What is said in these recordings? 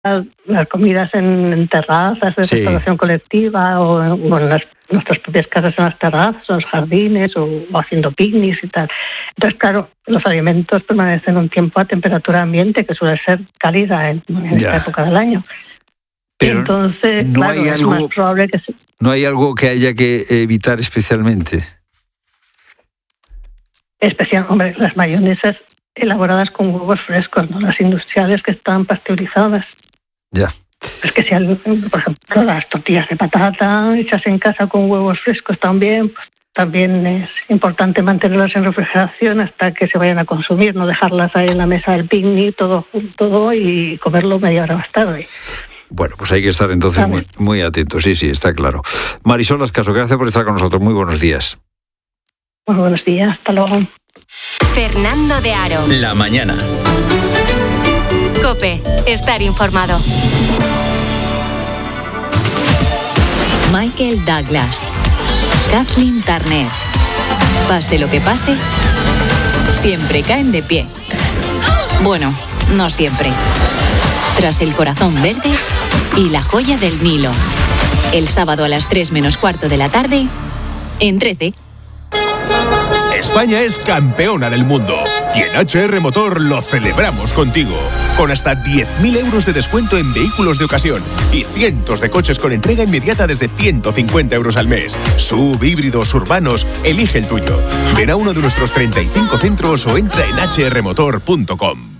las comidas en terrazas de restauración colectiva o en nuestras propias casas en las terrazas, en los jardines o haciendo picnics y tal. Entonces, claro, los alimentos permanecen un tiempo a temperatura ambiente, que suele ser cálida en esta época del año. Pero entonces, no claro, es más probable que sí. ¿No hay algo que haya que evitar especialmente? Hombre, las mayonesas elaboradas con huevos frescos, no las industriales que están pasteurizadas. Ya. Es que por ejemplo, las tortillas de patata hechas en casa con huevos frescos también, pues también es importante mantenerlas en refrigeración hasta que se vayan a consumir, no dejarlas ahí en la mesa del picnic todo y comerlo media hora más tarde. Bueno, pues hay que estar entonces muy atentos. Sí, está claro. Marisol Ascaso, gracias por estar con nosotros. Muy buenos días. Muy buenos días. Hasta luego. Fernando de Aro. La mañana. COPE. Estar informado. Michael Douglas. Kathleen Turner. Pase lo que pase, siempre caen de pie. Bueno, no siempre. Tras El corazón verde y La joya del Nilo. El sábado a las 3:15 de la tarde, en 13. España es campeona del mundo y en HR Motor lo celebramos contigo. Con hasta 10.000 euros de descuento en vehículos de ocasión y cientos de coches con entrega inmediata desde 150 euros al mes. SUV, híbridos, urbanos, elige el tuyo. Ven a uno de nuestros 35 centros o entra en hrmotor.com.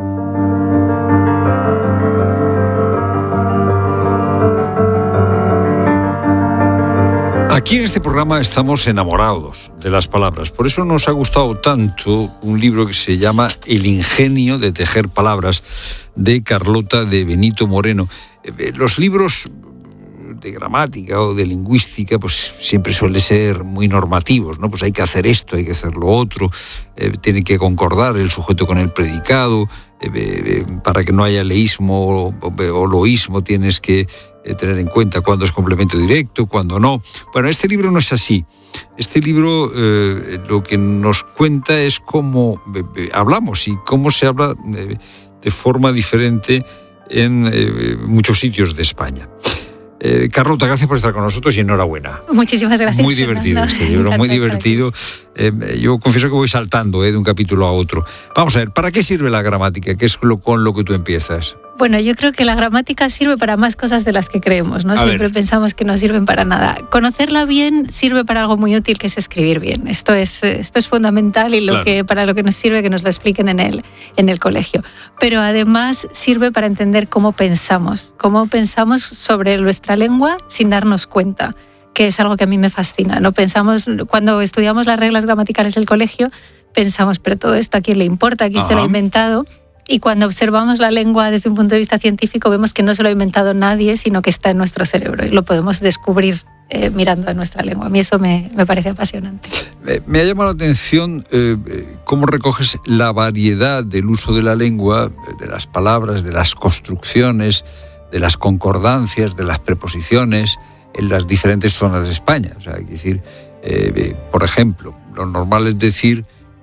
Aquí en este programa estamos enamorados de las palabras. Por eso nos ha gustado tanto un libro que se llama El ingenio de tejer palabras, de Carlota de Benito Moreno. Los libros de gramática o de lingüística pues siempre suelen ser muy normativos, ¿no? Pues hay que hacer esto, hay que hacer lo otro, tiene que concordar el sujeto con el predicado, para que no haya leísmo o loísmo tienes que tener en cuenta cuándo es complemento directo, cuándo no. Bueno, este libro no es así. Este libro lo que nos cuenta es cómo hablamos y cómo se habla de forma diferente en muchos sitios de España. Carlota, gracias por estar con nosotros y enhorabuena. Muchísimas gracias. Muy divertido este libro, muy divertido. Yo confieso que voy saltando de un capítulo a otro. Vamos a ver, ¿para qué sirve la gramática? ¿Qué es con lo que tú empiezas? Bueno, yo creo que la gramática sirve para más cosas de las que creemos, ¿no? Siempre pensamos que no sirven para nada. Conocerla bien sirve para algo muy útil, que es escribir bien. Esto es fundamental y para lo que nos sirve que nos lo expliquen en el colegio. Pero además sirve para entender cómo pensamos sobre nuestra lengua sin darnos cuenta, que es algo que a mí me fascina. No pensamos, cuando estudiamos las reglas gramaticales del colegio, pensamos, pero todo esto a quién le importa, quién se lo ha inventado. Y cuando observamos la lengua desde un punto de vista científico, vemos que no se lo ha inventado nadie, sino que está en nuestro cerebro y lo podemos descubrir mirando a nuestra lengua. A mí eso me parece apasionante. Me ha llamado la atención cómo recoges la variedad del uso de la lengua, de las palabras, de las construcciones, de las concordancias, de las preposiciones en las diferentes zonas de España. O sea, hay que decir, por ejemplo, lo normal es decir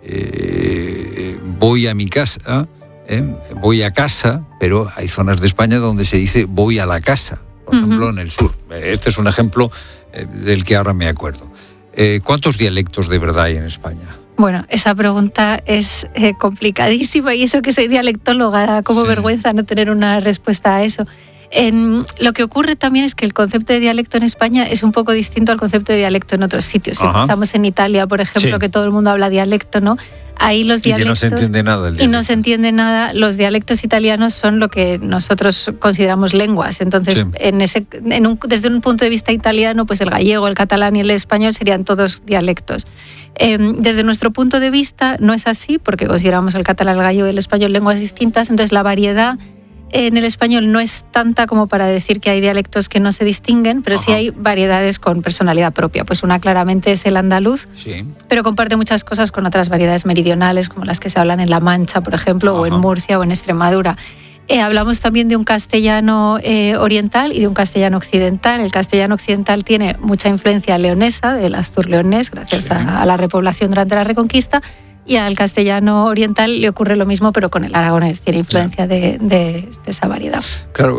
voy a mi casa, voy a casa, pero hay zonas de España donde se dice voy a la casa, por ejemplo en el sur. Este es un ejemplo del que ahora me acuerdo. ¿Cuántos dialectos de verdad hay en España? Bueno, esa pregunta es complicadísima y eso que soy dialectóloga, como vergüenza no tener una respuesta a eso. Lo que ocurre también es que el concepto de dialecto en España es un poco distinto al concepto de dialecto en otros sitios. Si pensamos en Italia, por ejemplo, que todo el mundo habla dialecto, ¿no? Ahí los dialectos... Y no se entiende nada el dialecto. Y no se entiende nada. Los dialectos italianos son lo que nosotros consideramos lenguas. Entonces, desde un punto de vista italiano, pues el gallego, el catalán y el español serían todos dialectos. Desde nuestro punto de vista no es así, porque consideramos el catalán, el gallego y el español lenguas distintas. Entonces, la variedad en el español no es tanta como para decir que hay dialectos que no se distinguen, pero sí hay variedades con personalidad propia. Pues una claramente es el andaluz, pero comparte muchas cosas con otras variedades meridionales, como las que se hablan en La Mancha, por ejemplo, o en Murcia o en Extremadura. Hablamos también de un castellano oriental y de un castellano occidental. El castellano occidental tiene mucha influencia leonesa, del astur-leonés, gracias a la repoblación durante la Reconquista. Y al castellano oriental le ocurre lo mismo, pero con el aragonés. Tiene influencia de esa variedad. Claro,